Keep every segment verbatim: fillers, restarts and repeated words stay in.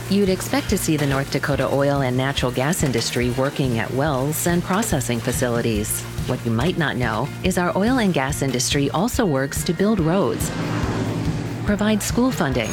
You'd expect to see the North Dakota oil and natural gas industry working at wells and processing facilities. What you might not know is our oil and gas industry also works to build roads, provide school funding,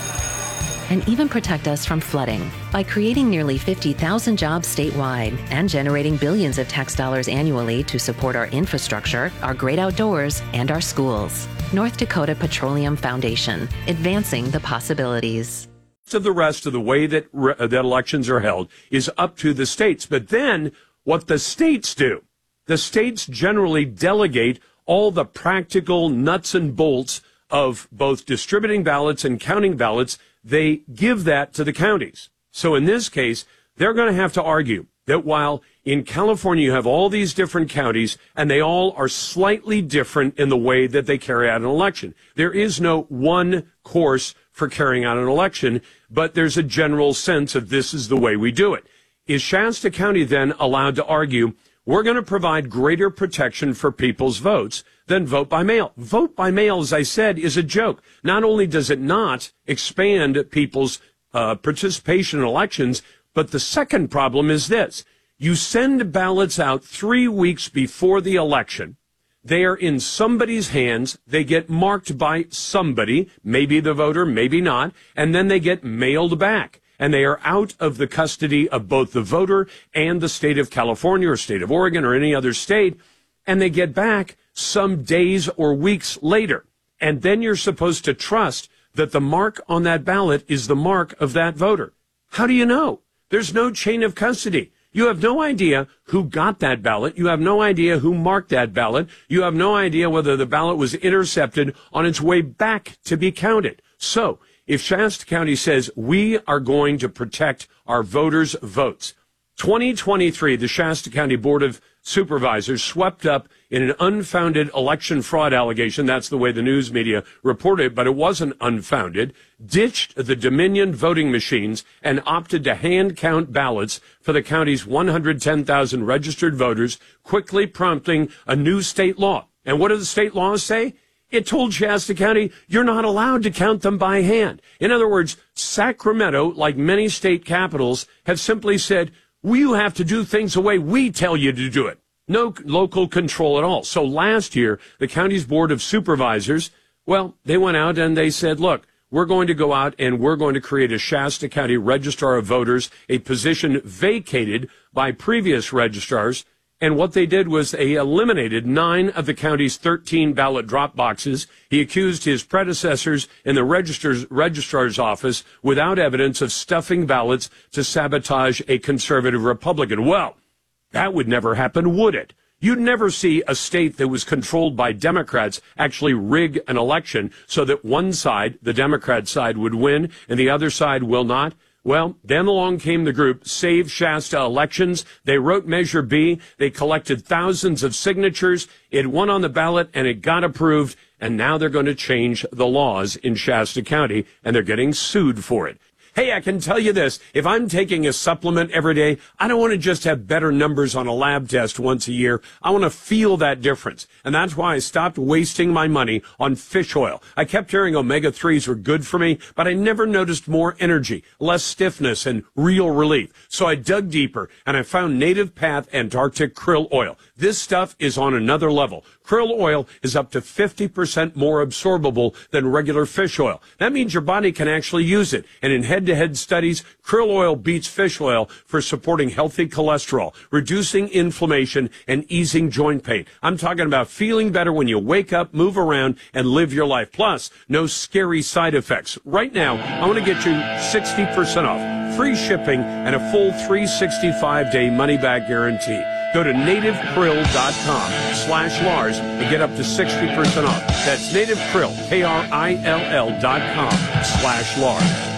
and even protect us from flooding by creating nearly fifty thousand jobs statewide and generating billions of tax dollars annually to support our infrastructure, our great outdoors, and our schools. North Dakota Petroleum Foundation, advancing the possibilities. Of the rest of the way that re- that elections are held is up to the states. But then what the states do, the states generally delegate all the practical nuts and bolts of both distributing ballots and counting ballots. They give that to the counties. So in this case, they're going to have to argue that while in California you have all these different counties and they all are slightly different in the way that they carry out an election. There is no one course for carrying out an election, but there's a general sense of this is the way we do it. Is Shasta County then allowed to argue, we're going to provide greater protection for people's votes than vote by mail? Vote by mail, as I said, is a joke. Not only does it not expand people's uh, participation in elections, but the second problem is this. You send ballots out three weeks before the election. They are in somebody's hands. They get marked by somebody, maybe the voter, maybe not, and then they get mailed back. And they are out of the custody of both the voter and the state of California or state of Oregon or any other state, and they get back some days or weeks later. And then you're supposed to trust that the mark on that ballot is the mark of that voter. How do you know? There's no chain of custody. You have no idea who got that ballot. You have no idea who marked that ballot. You have no idea whether the ballot was intercepted on its way back to be counted. So if Shasta County says we are going to protect our voters' votes, twenty twenty-three, the Shasta County Board of Supervisors swept up in an unfounded election fraud allegation. That's the way the news media reported it, but it wasn't unfounded. Ditched the Dominion voting machines and opted to hand count ballots for the county's one hundred ten thousand registered voters, quickly prompting a new state law. And what do the state laws say? It told Shasta County, you're not allowed to count them by hand. In other words, Sacramento, like many state capitals, have simply said, well, you have to do things the way we tell you to do it. No local control at all. So last year, the county's Board of Supervisors, well, they went out and they said, look, we're going to go out and we're going to create a Shasta County Registrar of Voters, a position vacated by previous registrars. And what they did was they eliminated nine of the county's thirteen ballot drop boxes. He accused his predecessors in the registrar's, registrar's office without evidence of stuffing ballots to sabotage a conservative Republican. Well, that would never happen, would it? You'd never see a state that was controlled by Democrats actually rig an election so that one side, the Democrat side, would win and the other side will not. Well, then along came the group Save Shasta Elections. They wrote Measure B. They collected thousands of signatures. It went on the ballot and it got approved. And now they're going to change the laws in Shasta County and they're getting sued for it. Hey, I can tell you this. If I'm taking a supplement every day, I don't want to just have better numbers on a lab test once a year. I want to feel that difference. And that's why I stopped wasting my money on fish oil. I kept hearing omega threes were good for me, but I never noticed more energy, less stiffness, and real relief. So I dug deeper, and I found Native Path Antarctic Krill Oil. This stuff is on another level. Krill oil is up to fifty percent more absorbable than regular fish oil. That means your body can actually use it. And in head-to-head studies, krill oil beats fish oil for supporting healthy cholesterol, reducing inflammation, and easing joint pain. I'm talking about feeling better when you wake up, move around, and live your life. Plus, no scary side effects. Right now, I want to get you sixty percent off, free shipping, and a full three hundred sixty-five day money-back guarantee. Go to native krill dot com slash Lars and get up to sixty percent off. That's native krill, K R I L L dot com slash Lars.